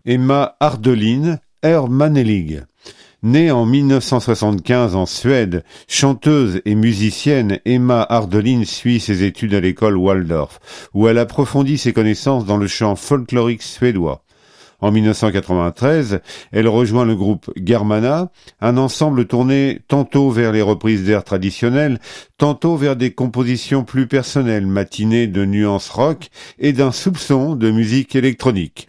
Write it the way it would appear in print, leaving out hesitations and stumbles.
Emma Ardelin Hermanelig. Née en 1975 en Suède, chanteuse et musicienne, Emma Ardelin suit ses études à l'école Waldorf, où elle approfondit ses connaissances dans le chant folklorique suédois. En 1993, elle rejoint le groupe Germana, un ensemble tourné tantôt vers les reprises d'airs traditionnels, tantôt vers des compositions plus personnelles, matinées de nuances rock et d'un soupçon de musique électronique.